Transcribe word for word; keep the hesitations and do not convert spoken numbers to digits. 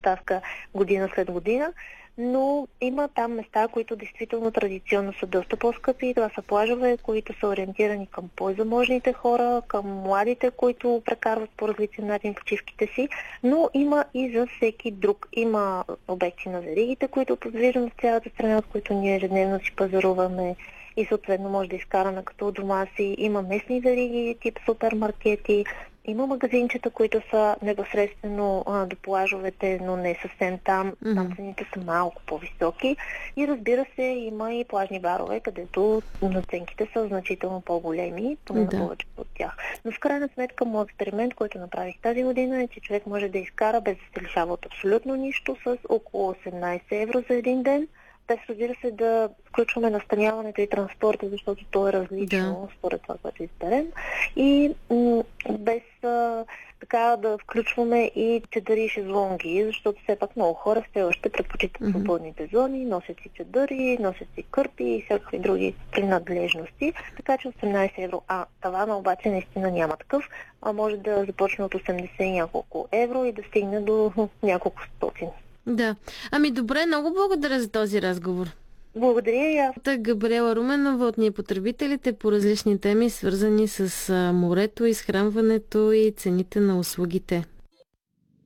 доставка година след година, но има там места, които действително традиционно са доста по-скъпи. Това са плажове, които са ориентирани към по-заможните хора, към младите, които прекарват по различен начин почивките си, но има и за всеки друг. Има обекти на веригите, които подвиждаме в цялата страна, от които ние ежедневно си пазаруваме и съответно може да изкараме като у дома си. Има местни вериги, тип супермаркети, има магазинчета, които са непосредствено а, до плажовете, но не съвсем там. Mm-hmm. Там цените са малко по-високи. И разбира се, има и плажни барове, където наценките са значително по-големи, поне да. на повечето от тях. Но в крайна сметка, моят експеримент, който направих тази година, е, че човек може да изкара без да се лишава от абсолютно нищо с около осемнайсет евро за един ден. Без, разбира се, да включваме настаняването и транспорта, защото то е различно да. според това, което изберем. И м- без а, така да включваме и чадъри и шезлонги, защото все пак много хора все още предпочитат mm-hmm. свободните зони, носят си чадъри, носят си кърпи и всякакви други принадлежности. Така че осемнайсет евро. А тавана обаче наистина няма такъв, а може да започне от осемдесет и няколко евро и да стигне до няколко стотин. Да. Ами добре, много благодаря за този разговор. Благодаря и аз. Габриела Руменова от Ние потребителите по различни теми, свързани с морето, изхранването и цените на услугите.